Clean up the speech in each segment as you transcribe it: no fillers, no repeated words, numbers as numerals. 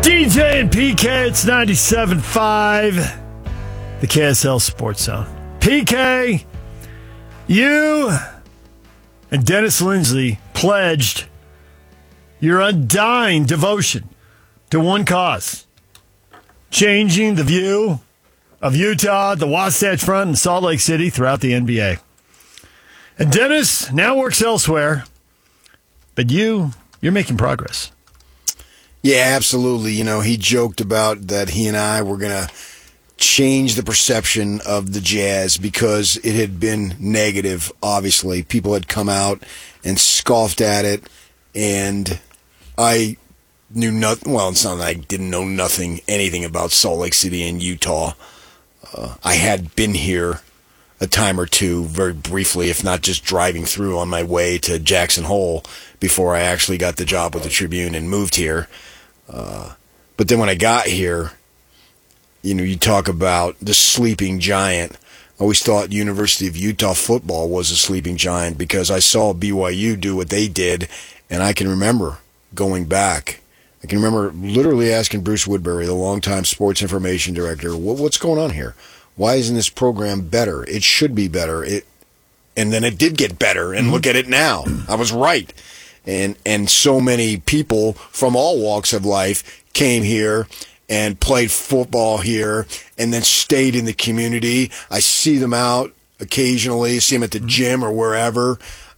DJ and PK, it's 97.5, the KSL Sports Zone. PK, you and Dennis Lindsay pledged your undying devotion to one cause, changing the view of Utah, the Wasatch Front, and Salt Lake City throughout the NBA. And Dennis now works elsewhere, but you're making progress. Yeah, absolutely. You know, he joked about that he and I were going to change the perception of the Jazz because it had been negative, obviously. People had come out and scoffed at it, and I knew nothing. Well, it's not that I didn't know anything about Salt Lake City and Utah. I had been here a time or two, very briefly, if not just driving through on my way to Jackson Hole before I actually got the job with the Tribune and moved here. But then when I got here, you know, you talk about the sleeping giant. I always thought University of Utah football was a sleeping giant because I saw BYU do what they did, and I can remember going back. I can remember literally asking Bruce Woodbury, the longtime sports information director, what's going on here? Why isn't this program better? It should be better. And then it did get better, and look at it now. I was right. And so many people from all walks of life came here and played football here and then stayed in the community. I see them out occasionally, see them at the gym or wherever.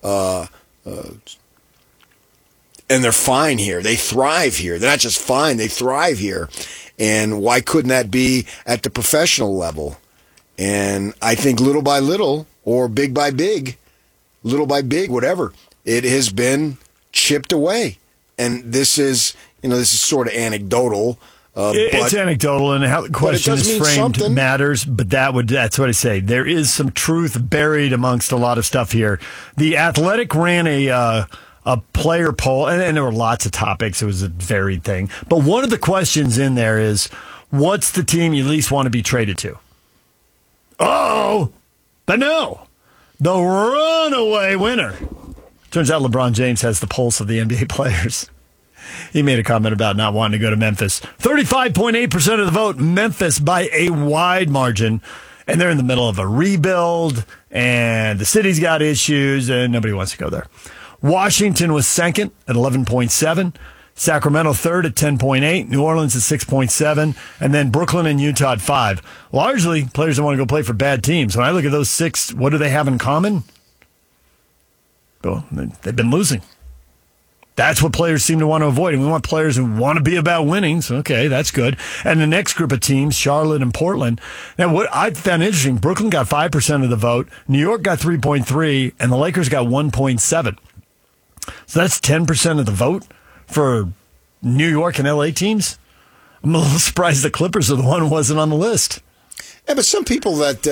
And they're fine here. They thrive here. They're not just fine, they thrive here. And why couldn't that be at the professional level? And I think little by little, or big by big, little by big, whatever, it has been chipped away. And this is sort of anecdotal. It's anecdotal, and how the question is framed matters, but that's what I say. There is some truth buried amongst a lot of stuff here. The Athletic ran a player poll, and there were lots of topics. It was a varied thing. But one of the questions in there is, what's the team you least want to be traded to? Oh, but no. The runaway winner. Turns out LeBron James has the pulse of the NBA players. He made a comment about not wanting to go to Memphis. 35.8% of the vote, Memphis by a wide margin. And they're in the middle of a rebuild, and the city's got issues, and nobody wants to go there. Washington was second at 11.7. Sacramento third at 10.8. New Orleans at 6.7. And then Brooklyn and Utah at 5. Largely, players don't want to go play for bad teams. When I look at those 6, what do they have in common? Well, they've been losing. That's what players seem to want to avoid. And we want players who want to be about winning. So, okay, that's good. And the next group of teams, Charlotte and Portland. Now, what I found interesting, Brooklyn got 5% of the vote. New York got 3.3%. And the Lakers got 1.7%. So that's 10% of the vote for New York and LA teams. I'm a little surprised the Clippers are the one who wasn't on the list. Yeah, but some people that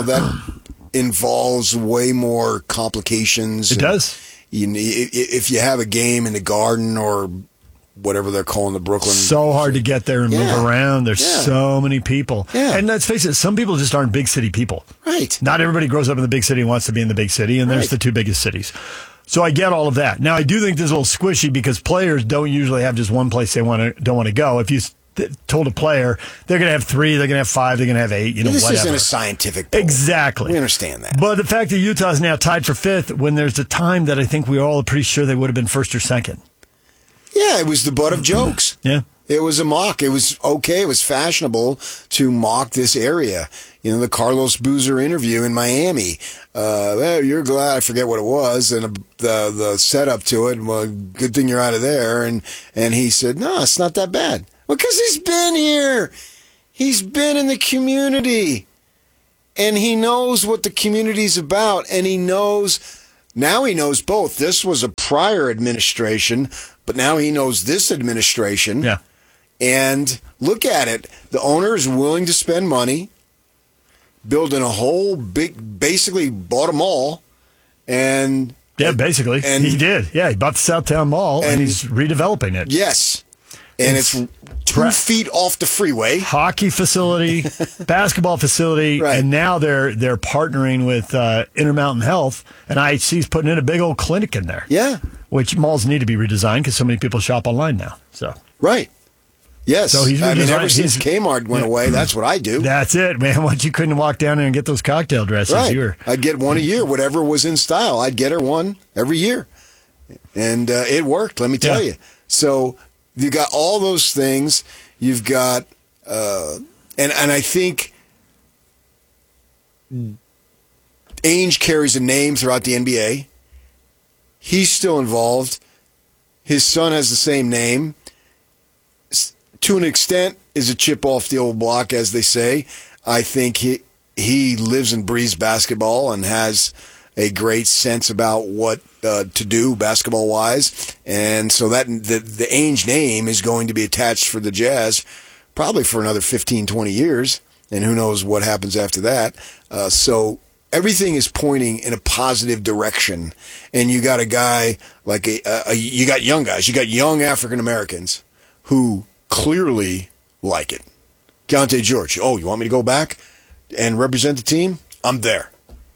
involves way more complications. It does. If you have a game in the Garden or whatever they're calling the Brooklyn. So hard to get there and move around. There's so many people. Yeah. And let's face it, some people just aren't big city people. Right. Not everybody grows up in the big city and wants to be in the big city, and there's the two biggest cities. So I get all of that. Now, I do think this is a little squishy because players don't usually have just one place they don't want to go. If you told a player they're going to have 3, they're going to have 5, they're going to have 8, this whatever. Isn't a scientific poll. Exactly. We understand that. But the fact that Utah is now tied for 5th when there's a time that I think we all are pretty sure they would have been 1st or 2nd. Yeah, it was the butt of jokes. Yeah. It was a mock. It was okay. It was fashionable to mock this area. You know, the Carlos Boozer interview in Miami. Well, you're glad, I forget what it was, and the setup to it. Well, good thing you're out of there. And he said, no, it's not that bad. Well, because he's been here. He's been in the community. And he knows what the community's about. And now he knows both. This was a prior administration, but now he knows this administration. Yeah. And look at it. The owner is willing to spend money, building a whole basically bought a mall. And yeah, basically. And he did. Yeah, he bought the Southtown Mall and he's redeveloping it. Yes. And it's 2 feet off the freeway. Hockey facility, basketball facility, right. And now they're partnering with Intermountain Health, and IHC's putting in a big old clinic in there. Yeah. Which malls need to be redesigned because so many people shop online now. So right. Yes. So ever since Kmart went away, that's what I do. That's it, man. Once you couldn't walk down there and get those cocktail dresses, right. I'd get one a year, whatever was in style. I'd get her one every year. And it worked, let me tell you. So you got all those things. You've got, and I think Ainge carries a name throughout the NBA. He's still involved. His son has the same name. To an extent, is a chip off the old block, as they say. I think he lives and breathes basketball and has a great sense about what to do basketball-wise. And so that the Ainge name is going to be attached for the Jazz probably for another 15, 20 years. And who knows what happens after that. So everything is pointing in a positive direction. And you got a guy like you got young guys. You got young African Americans who clearly like it. Keontae George. Oh, you want me to go back and represent the team? I'm there.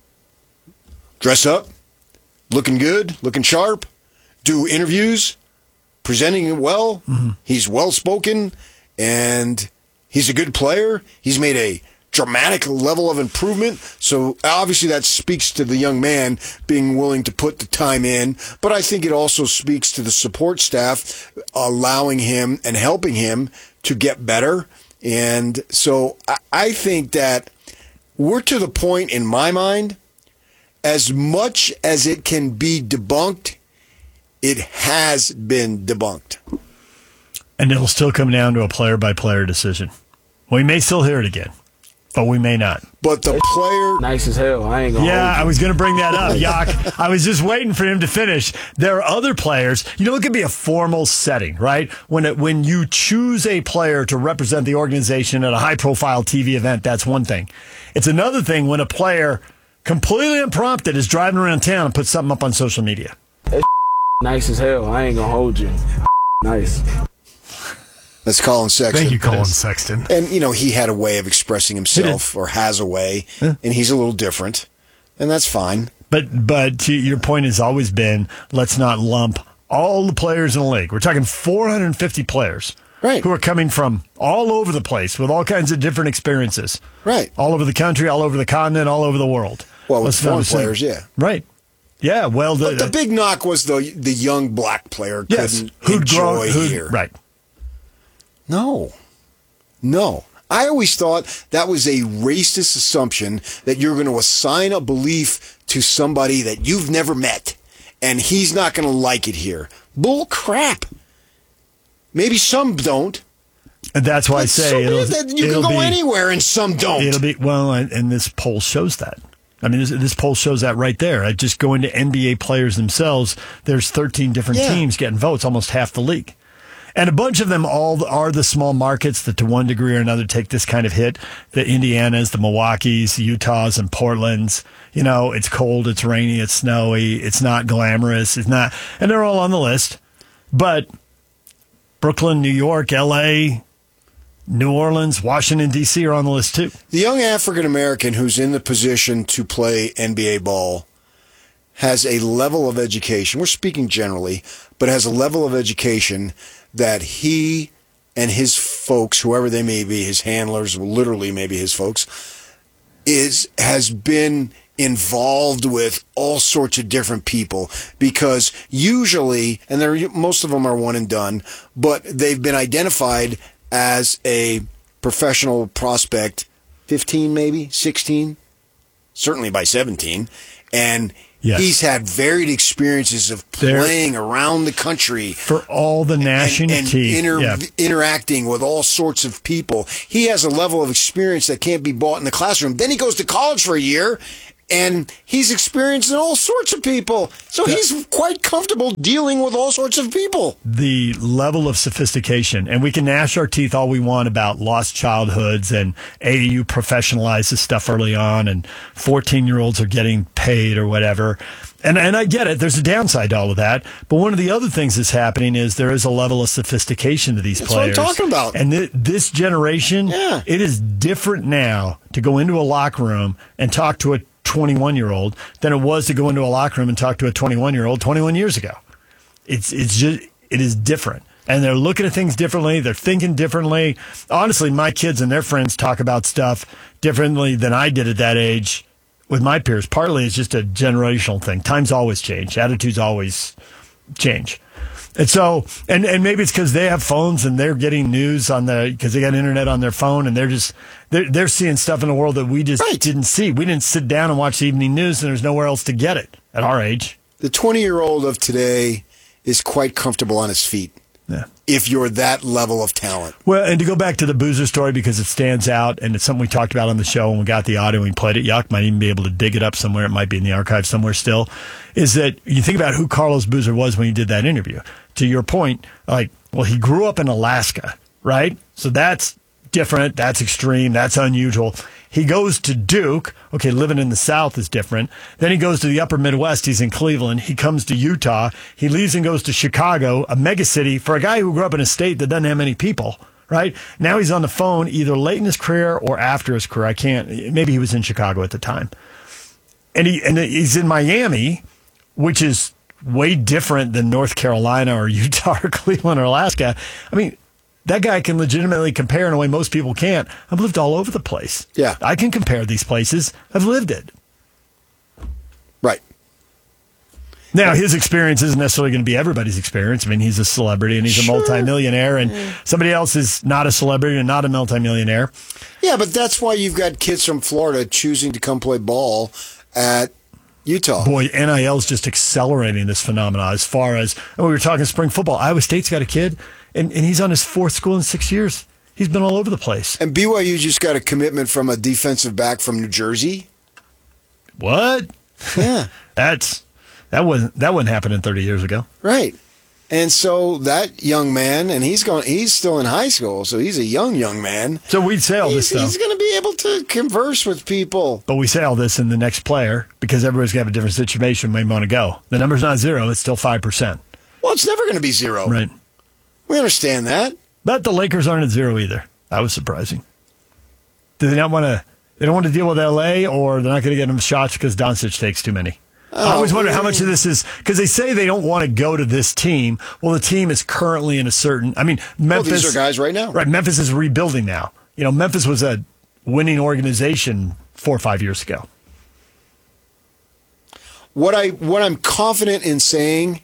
Dress up, looking good, looking sharp, do interviews, presenting it well. Mm-hmm. He's well-spoken, and he's a good player. He's made a dramatic level of improvement. So obviously that speaks to the young man being willing to put the time in. But I think it also speaks to the support staff allowing him and helping him to get better. And so I think that we're to the point in my mind, as much as it can be debunked, it has been debunked. And it'll still come down to a player-by-player decision. We may still hear it again, but we may not. But the player... Nice as hell. I ain't gonna I was going to bring that up, Yak. I was just waiting for him to finish. There are other players. It can be a formal setting, right? When you choose a player to represent the organization at a high-profile TV event, that's one thing. It's another thing when a player, completely unprompted, is driving around town and puts something up on social media. Nice as hell. I ain't going to hold you. Nice. That's Colin Sexton. Thank you, Colin Sexton. And, he had a way of expressing himself, or has a way, and he's a little different, and that's fine. But your point has always been, let's not lump all the players in the league. We're talking 450 players who are coming from all over the place with all kinds of different experiences. Right. All over the country, all over the continent, all over the world. Well, with foreign players, yeah. Right. Yeah, well... But the big knock was the young black player couldn't enjoy here. Right. No. I always thought that was a racist assumption that you're going to assign a belief to somebody that you've never met, and he's not going to like it here. Bull crap. Maybe some don't. And that's why I say you can go anywhere, and some don't. It'll be and this poll shows that. I mean, this poll shows that right there. Just going to NBA players themselves, there's 13 different teams getting votes, almost half the league. And a bunch of them all are the small markets that to one degree or another take this kind of hit. The Indianas, the Milwaukees, the Utahs, and Portlands. It's cold, it's rainy, it's snowy, it's not glamorous, it's not, and they're all on the list. But Brooklyn, New York, L.A., New Orleans, Washington, D.C. are on the list too. The young African-American who's in the position to play NBA ball has a level of education, we're speaking generally, but has a level of education that he and his folks, whoever they may be, his handlers, literally maybe his folks, has been involved with all sorts of different people, because usually, and most of them are one and done, but they've been identified as a professional prospect 15, maybe 16, certainly by 17, and he's had varied experiences of playing around the country for all the national teams, interacting with all sorts of people. He has a level of experience that can't be bought in the classroom. Then he goes to college for a year, and he's experiencing all sorts of people. So he's quite comfortable dealing with all sorts of people. The level of sophistication, and we can gnash our teeth all we want about lost childhoods and AAU professionalizes stuff early on, and 14-year-olds are getting paid or whatever. And I get it. There's a downside to all of that. But one of the other things that's happening is there is a level of sophistication to these players. That's what I'm talking about. And this generation, it is different now to go into a locker room and talk to a 21-year-old than it was to go into a locker room and talk to a 21-year-old 21 years ago. It is different. and they're looking at things differently. They're thinking differently. Honestly, my kids and their friends talk about stuff differently than I did at that age with my peers. Partly it's just a generational thing. Times always change. Attitudes always change. And so, and maybe it's because they have phones and they're getting news because they got internet on their phone, and they're seeing stuff in the world that we just didn't see. We didn't sit down and watch the evening news, and there's nowhere else to get it at our age. The 20-year-old of today is quite comfortable on his feet. Yeah. If you're that level of talent. Well, and to go back to the Boozer story, because it stands out, and it's something we talked about on the show when we got the audio and we played it. Yuck, might even be able to dig it up somewhere. It might be in the archive somewhere still. Is that you think about who Carlos Boozer was when he did that interview. To your point, he grew up in Alaska, right? So that's different. That's extreme. That's unusual. He goes to Duke. Okay, living in the South is different. Then he goes to the upper Midwest. He's in Cleveland. He comes to Utah. He leaves and goes to Chicago, a megacity, for a guy who grew up in a state that doesn't have many people, right? Now he's on the phone either late in his career or after his career. Maybe he was in Chicago at the time. And he's in Miami, which is way different than North Carolina or Utah or Cleveland or Alaska. I mean, that guy can legitimately compare in a way most people can't. I've lived all over the place. Yeah. I can compare these places. I've lived it. Right. Now, his experience isn't necessarily going to be everybody's experience. I mean, he's a celebrity and he's a multimillionaire, and somebody else is not a celebrity and not a multimillionaire. Yeah, but that's why you've got kids from Florida choosing to come play ball at Utah. Boy, NIL is just accelerating this phenomenon as far as, we were talking spring football. Iowa State's got a kid, and he's on his fourth school in 6 years. He's been all over the place. And BYU just got a commitment from a defensive back from New Jersey. What? Yeah. That wouldn't happen in 30 years ago. Right. And so that young man, and he's still in high school, so he's a young man. So we'd say all this stuff. He's going to be able to converse with people. But we say all this in the next player because everybody's going to have a different situation when they want to go. The number's not 0, it's still 5%. Well, it's never going to be 0. Right. We understand that. But the Lakers aren't at 0 either. That was surprising. Do they not want to? They don't want to deal with L.A., or they're not going to get them shots because Doncic takes too many? I always wonder how much of this is because they say they don't want to go to this team. Well, the team is currently in a certain. I mean, Memphis. Well, these are guys right now. Right. Memphis is rebuilding now. You know, Memphis was a winning organization 4 or 5 years ago. What I'm confident in saying,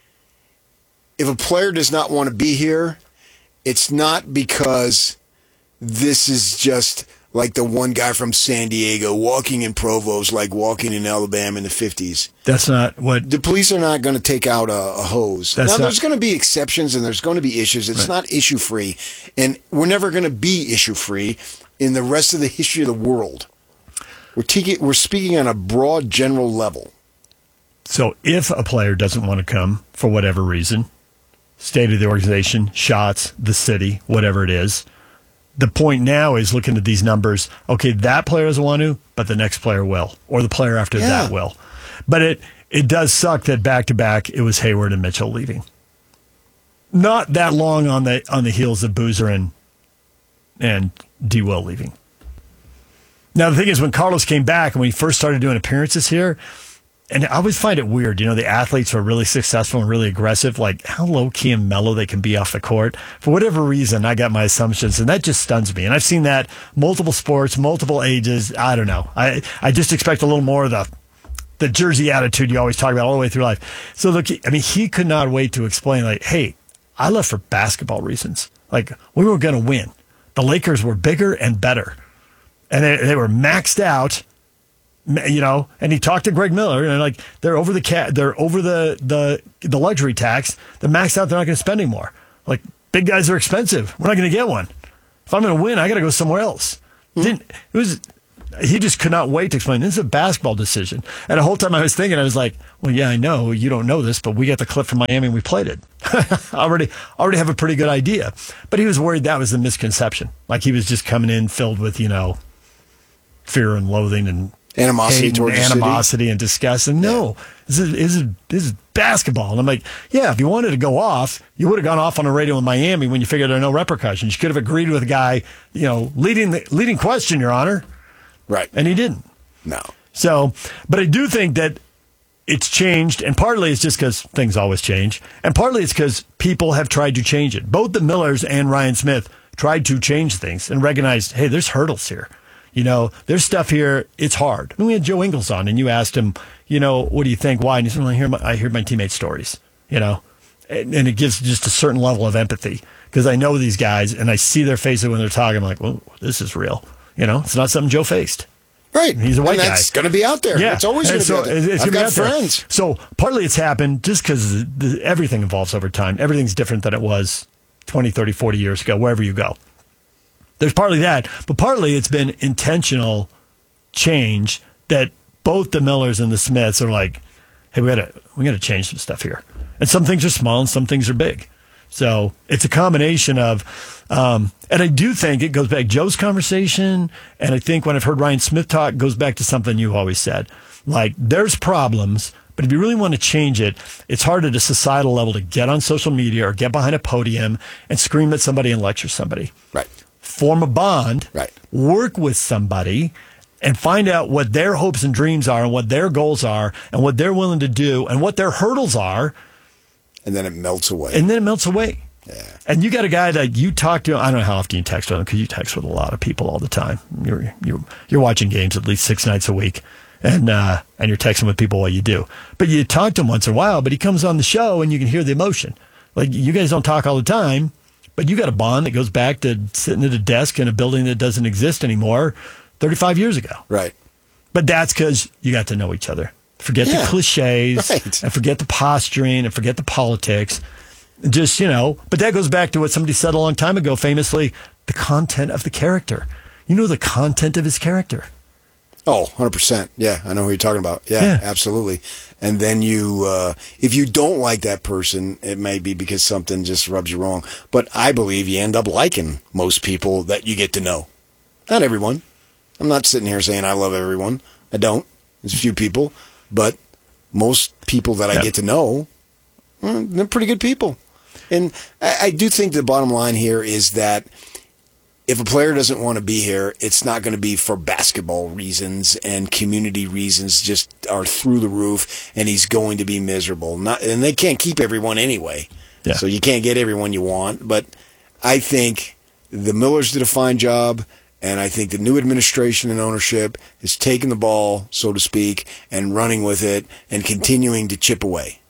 if a player does not want to be here, it's not because this is just like the one guy from San Diego walking in Provo is like walking in Alabama in the 50s. That's not what... The police are not going to take out a hose. There's going to be exceptions and there's going to be issues. It's not issue-free. And we're never going to be issue-free in the rest of the history of the world. We're speaking on a broad, general level. So if a player doesn't want to come for whatever reason, state of the organization, shots, the city, whatever it is, the point now is looking at these numbers. Okay, that player doesn't want to, but the next player will, or the player after that will. But it does suck that back-to-back it was Hayward and Mitchell leaving. Not that long on the heels of Boozer and D. Will leaving. Now, the thing is, when Carlos came back and when he first started doing appearances here, and I always find it weird, you know, the athletes who are really successful and really aggressive, like how low-key and mellow they can be off the court. For whatever reason, I got my assumptions, and that just stuns me. And I've seen that multiple sports, multiple ages. I don't know. I just expect a little more of the Jersey attitude you always talk about all the way through life. So, look, I mean, he could not wait to explain, like, hey, I left for basketball reasons. Like, we were going to win. The Lakers were bigger and better. And they were maxed out. You know, and he talked to Greg Miller, and like they're over the luxury tax. They're maxed out. They're not going to spend anymore. Like big guys are expensive. We're not going to get one. If I'm going to win, I got to go somewhere else. He just could not wait to explain. This is a basketball decision. And the whole time I was thinking, I was like, well, yeah, I know you don't know this, but we got the clip from Miami and we played it. I already have a pretty good idea. But he was worried that was the misconception. Like he was just coming in filled with, you know, fear and loathing and animosity and disgust. And no, this is basketball. And I'm like, yeah, if you wanted to go off, you would have gone off on the radio in Miami when you figured there are no repercussions. You could have agreed with a guy, you know, leading question, Your Honor. Right. And he didn't. No. So, but I do think that it's changed, and partly it's just because things always change, and partly it's because people have tried to change it. Both the Millers and Ryan Smith tried to change things and recognized, hey, there's hurdles here. There's stuff here. It's hard. We had Joe Ingles on, and you asked him, what do you think? Why? And he said, well, I hear my teammates' stories, and it gives just a certain level of empathy because I know these guys and I see their faces when they're talking. I'm like, well, this is real. It's not something Joe faced. Right. He's a white guy. That's going to be out there. Yeah. It's always going to be out there. I've got friends. So partly it's happened just because everything evolves over time. Everything's different than it was 20, 30, 40 years ago, wherever you go. There's partly that, but partly it's been intentional change that both the Millers and the Smiths are like, hey, we gotta change some stuff here. And some things are small and some things are big. So it's a combination of, and I do think it goes back Joe's conversation, and I think when I've heard Ryan Smith talk, it goes back to something you always said. Like, there's problems, but if you really want to change it, it's hard at a societal level to get on social media or get behind a podium and scream at somebody and lecture somebody. Right. Form a bond, right. Work with somebody, and find out what their hopes and dreams are and what their goals are and what they're willing to do and what their hurdles are. And then it melts away. Yeah. And you got a guy that you talk to. I don't know how often you text with him because you text with a lot of people all the time. You're watching games at least 6 nights a week, and you're texting with people while you do. But you talk to him once in a while. But he comes on the show and you can hear the emotion. Like, you guys don't talk all the time, but you got a bond that goes back to sitting at a desk in a building that doesn't exist anymore 35 years ago. Right. But that's because you got to know each other. Forget the cliches, right. And forget the posturing, and forget the politics. Just, but that goes back to what somebody said a long time ago, famously, the content of the character. You know the content of his character. Oh, 100%. Yeah, I know who you're talking about. Yeah, absolutely. And then if you don't like that person, it may be because something just rubs you wrong. But I believe you end up liking most people that you get to know. Not everyone. I'm not sitting here saying I love everyone. I don't. There's a few people. But most people that I get to know, they're pretty good people. And I do think the bottom line here is that if a player doesn't want to be here, it's not going to be for basketball reasons, and community reasons just are through the roof, and he's going to be miserable. And they can't keep everyone anyway. Yeah. So you can't get everyone you want. But I think the Millers did a fine job. And I think the new administration and ownership is taking the ball, so to speak, and running with it and continuing to chip away.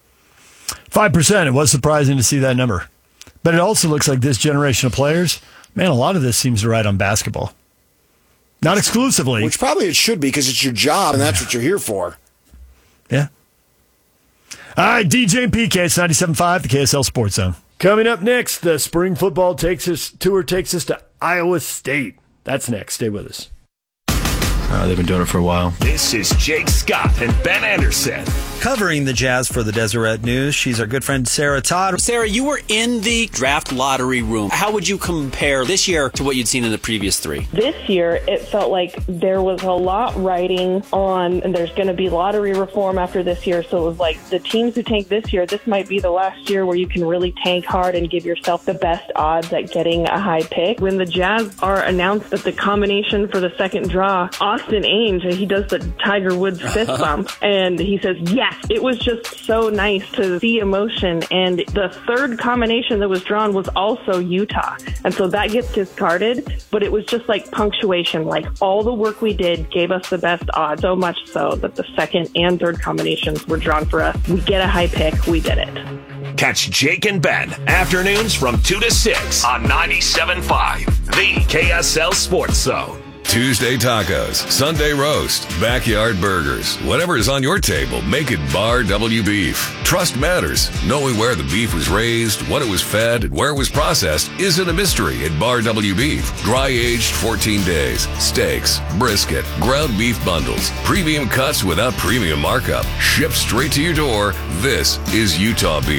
5%. It was surprising to see that number. But it also looks like this generation of players, man, a lot of this seems to ride on basketball. Not exclusively. Which probably it should be because it's your job and that's what you're here for. Yeah. All right, DJ and PK, it's 97.5, the KSL Sports Zone. Coming up next, the spring football tour takes us to Iowa State. That's next. Stay with us. They've been doing it for a while. This is Jake Scott and Ben Anderson. Covering the Jazz for the Deseret News, she's our good friend Sarah Todd. Sarah, you were in the draft lottery room. How would you compare this year to what you'd seen in the previous three? This year, it felt like there was a lot riding on, and there's going to be lottery reform after this year. So it was like the teams who tank this year, this might be the last year where you can really tank hard and give yourself the best odds at getting a high pick. When the Jazz are announced that the combination for the second draw, Austin Ainge, he does the Tiger Woods fist bump, and he says, yes. It was just so nice to see emotion, and the third combination that was drawn was also Utah, and so that gets discarded, but it was just like punctuation, like all the work we did gave us the best odds, so much so that the second and third combinations were drawn for us. We get a high pick, we did it. Catch Jake and Ben afternoons from 2 to 6 on 97.5, the KSL Sports Zone. Tuesday tacos, Sunday roast, backyard burgers. Whatever is on your table, make it Bar W Beef. Trust matters. Knowing where the beef was raised, what it was fed, and where it was processed isn't a mystery at Bar W Beef. Dry aged 14 days. Steaks, brisket, ground beef bundles, premium cuts without premium markup. Shipped straight to your door. This is Utah beef.